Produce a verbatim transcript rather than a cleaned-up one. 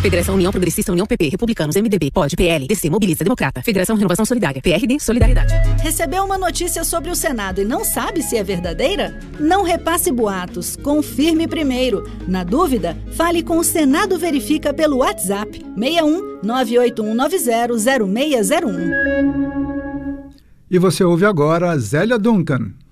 Federação União Progressista, União P P, Republicanos, M D B, P O D, P L, D C, Mobiliza, Democrata, Federação Renovação Solidária, P R D, Solidariedade. Recebeu uma notícia sobre o Senado e não sabe se é verdadeira? Não repasse boatos, confirme primeiro. Na dúvida, fale com o Senado Verifica pelo WhatsApp seis um nove oito um nove zero zero seis zero um. E você ouve agora Zélia Duncan.